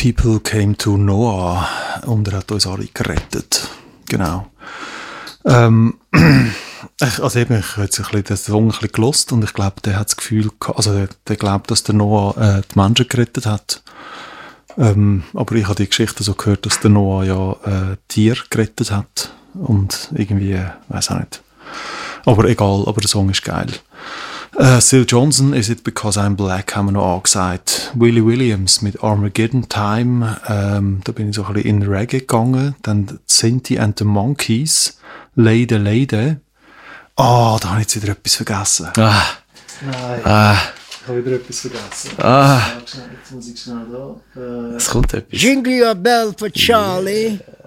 People came to Noah und er hat uns alle gerettet. Genau. Ich habe den Song ein bisschen gelost und ich glaube, der hat das Gefühl, also der glaubt, dass der Noah die Menschen gerettet hat. Aber ich habe die Geschichte so gehört, dass der Noah ja Tiere gerettet hat und irgendwie, weiß auch nicht. Aber egal, aber der Song ist geil. Syl Johnson, Is It Because I'm Black, haben wir noch angesagt. Willie Williams mit Armageddon Time, da bin ich so ein bisschen in Reggae gegangen. Dann Sinti and the Monkeys, Lady Lady. Da habe ich jetzt wieder etwas vergessen. Nein, ich habe wieder etwas vergessen. Jetzt muss ich schnell da. Es kommt etwas. Jingle Your Bell for Charlie.